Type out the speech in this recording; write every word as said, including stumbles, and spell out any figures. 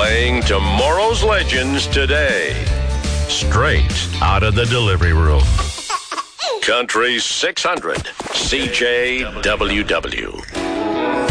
Playing tomorrow's legends today. Straight out of the delivery room. Country six hundred, C J W W.